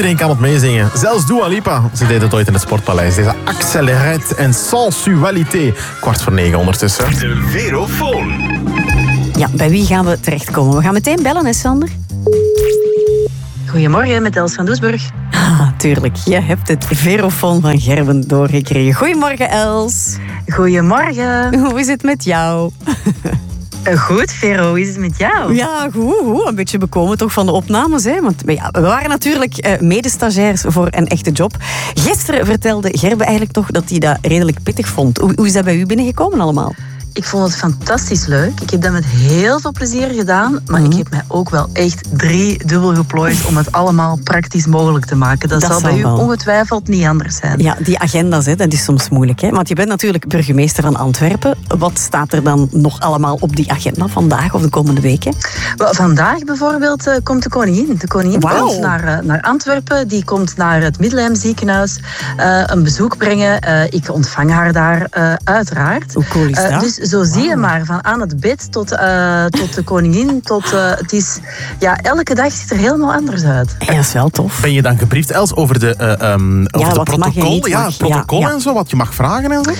Iedereen kan het meezingen. Zelfs Dua Lipa. Ze deed het ooit in het Sportpaleis. Deze Accelerate en Sensualité. 8:45 ondertussen. De Verofoon. Ja, bij wie gaan we terechtkomen? We gaan meteen bellen, hè Sander? Goedemorgen, met Els van Doesburg. Ah, tuurlijk. Je hebt het Verofoon van Gerben doorgekregen. Goedemorgen, Els. Goedemorgen. Hoe is het met jou? Goed, Vero, hoe is het met jou? Ja, goed. Een beetje bekomen toch van de opnames. Hè? Want ja, we waren natuurlijk medestagiairs voor een echte job. Gisteren vertelde Gerben eigenlijk toch dat hij dat redelijk pittig vond. Hoe is dat bij u binnengekomen allemaal? Ik vond het fantastisch leuk. Ik heb dat met heel veel plezier gedaan. Maar ik heb mij ook wel echt 3-dubbel geplooid om het allemaal praktisch mogelijk te maken. Dat zal bij u ongetwijfeld niet anders zijn. Ja, die agenda's, hè, dat is soms moeilijk. Hè? Want je bent natuurlijk burgemeester van Antwerpen. Wat staat er dan nog allemaal op die agenda vandaag of de komende weken? Wel, vandaag bijvoorbeeld komt de koningin. De koningin komt naar Antwerpen. Die komt naar het Middelheim ziekenhuis een bezoek brengen. Ik ontvang haar daar uiteraard. Hoe cool is dat? Dus zo zie je maar, van aan het bed tot de koningin, het is, ja, elke dag ziet er helemaal anders uit. Ja, dat is wel tof. Ben je dan gebriefd, Els, over de protocol? Protocol en zo, wat je mag vragen en zo?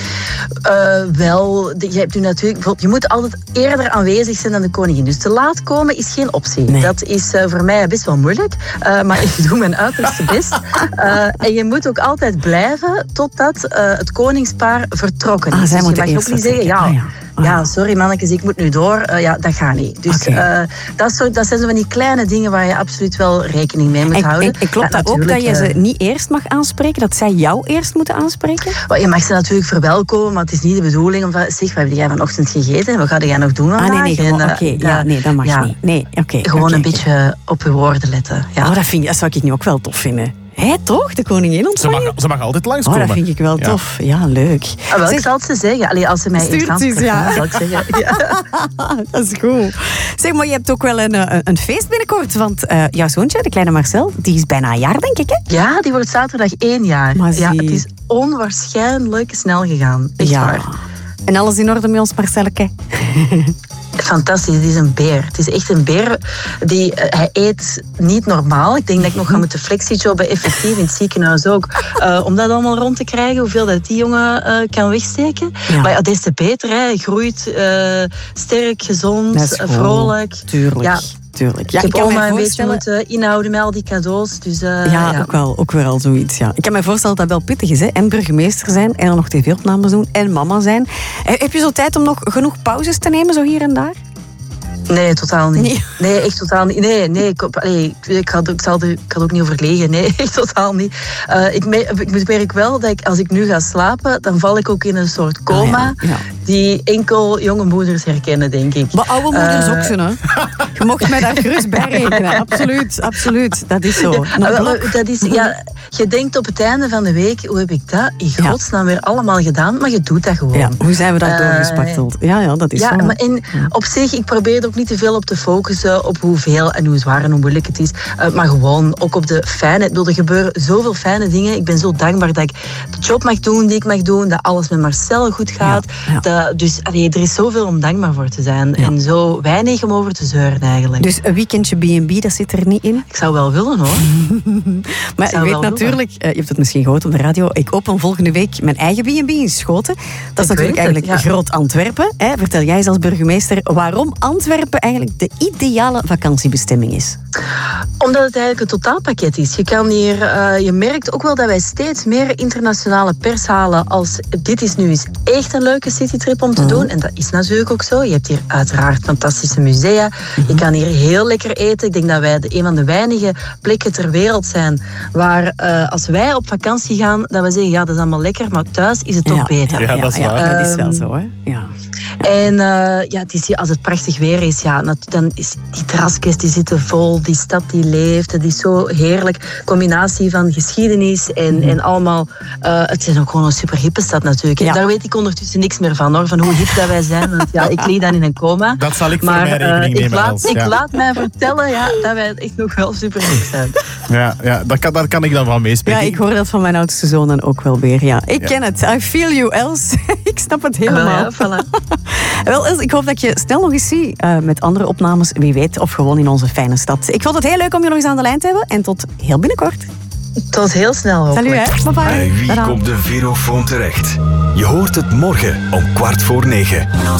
Wel, je hebt nu natuurlijk, je moet altijd eerder aanwezig zijn dan de koningin. Dus te laat komen is geen optie. Nee. Dat is voor mij best wel moeilijk, maar ik doe mijn uiterste best. En je moet ook altijd blijven totdat het koningspaar vertrokken is. Dus je mag ook niet zeggen, ja, sorry mannetjes, ik moet nu door. Dat gaat niet. Dus dat zijn zo van die kleine dingen waar je absoluut wel rekening mee moet houden. En klopt dat ook dat je ze niet eerst mag aanspreken? Dat zij jou eerst moeten aanspreken? Je mag ze natuurlijk verwelkomen, maar het is niet de bedoeling om van, zeg, wat heb jij vanochtend gegeten? Wat ga jij nog doen vandaag? Nee, dat mag niet. Nee, gewoon een beetje op je woorden letten. Ja. Oh, dat zou ik nu ook wel tof vinden. Hé, toch? De koningin ontvangen? Ze mag altijd langskomen. Dat vind ik wel tof. Ja, leuk. Ik zal het ze zeggen. Allee, als ze mij in Frans vragen, zal ik zeggen. Ja. Dat is goed. Zeg, maar je hebt ook wel een feest binnenkort. Want jouw zoontje, de kleine Marcel, die is bijna een jaar, denk ik, hè? Ja, die wordt zaterdag 1 jaar. Ja, het is onwaarschijnlijk snel gegaan. Echt waar. En alles in orde met ons Marcelleke? Fantastisch, het is een beer. Het is echt een beer. Hij eet niet normaal. Ik denk dat ik nog ga moeten flexijobben, effectief in het ziekenhuis ook. Om dat allemaal rond te krijgen, hoeveel dat die jongen kan wegsteken. Ja. Maar des te beter. Hij groeit sterk, gezond, vrolijk. Tuurlijk. Ja. Tuurlijk. Ja, ik heb oma een beetje moeten inhouden met al die cadeaus. Dus, ook wel zoiets. Ja. Ik kan me voorstellen dat dat wel pittig is. Hè? En burgemeester zijn en dan nog tv-opnames doen en mama zijn. Heb je zo tijd om nog genoeg pauzes te nemen, zo hier en daar? Nee, totaal niet. Nee, echt totaal niet. Nee, ik had ook niet overlegen. Nee, echt totaal niet. Ik merk wel dat als ik nu ga slapen, dan val ik ook in een soort coma die enkel jonge moeders herkennen, denk ik. Maar oude moeders ook zo, hè? Je mocht mij daar gerust bij rekenen. Absoluut. Dat is zo. Je denkt op het einde van de week, hoe heb ik dat in godsnaam weer allemaal gedaan? Maar je doet dat gewoon. Ja, hoe zijn we daar doorgespakteld? Ja, dat is zo. Maar op zich, ik probeer er ook niet te veel op te focussen op hoeveel en hoe zwaar en hoe moeilijk het is. Maar gewoon ook op de fijnheid. Er gebeuren zoveel fijne dingen. Ik ben zo dankbaar dat ik de job mag doen die ik mag doen. Dat alles met Marcel goed gaat. Dus er is zoveel om dankbaar voor te zijn. Ja. En zo weinig om over te zeuren eigenlijk. Dus een weekendje B&B, dat zit er niet in? Ik zou wel willen, hoor. Maar je weet natuurlijk, je hebt het misschien gehoord op de radio, ik open volgende week mijn eigen B&B in Schoten. Dat is natuurlijk eigenlijk groot Antwerpen. Hè? Vertel jij eens als burgemeester waarom Antwerpen eigenlijk de ideale vakantiebestemming is? Omdat het eigenlijk een totaalpakket is. Je kan hier, je merkt ook wel dat wij steeds meer internationale pers halen als dit is nu eens echt een leuke citytrip om te doen. En dat is natuurlijk ook zo. Je hebt hier uiteraard fantastische musea. Je kan hier heel lekker eten. Ik denk dat wij een van de weinige plekken ter wereld zijn waar als wij op vakantie gaan, dat we zeggen, ja, dat is allemaal lekker, maar thuis is het toch beter. Ja, dat is waar. Dat is wel zo, hè. Ja. En het is, als het prachtig weer is, dan is die terrasjes die zitten vol, die stad die leeft. Het is zo heerlijk. Combinatie van geschiedenis en allemaal. Het is ook gewoon een super hippe stad natuurlijk. Ja. Daar weet ik ondertussen niks meer van, hoor, van hoe hip dat wij zijn. Want ik lig dan in een coma. Dat zal ik voor mij rekening nemen. Ik laat mij vertellen dat wij echt nog wel super hip zijn. Ja, daar kan ik dan van meespelen. Ja, ik hoor dat van mijn oudste zoon dan ook wel weer. Ja. Ik ken het. I feel you, Els. Ik snap het helemaal. Voilà. Wel, Els, ik hoop dat je snel nog eens ziet met andere opnames. Wie weet, of gewoon in onze fijne stad. Ik vond het heel leuk om je nog eens aan de lijn te hebben. En tot heel binnenkort. Tot heel snel, hopelijk. Salut, hè. Bye bye. Bij wie komt de Verofoon terecht? Je hoort het morgen om 9:15.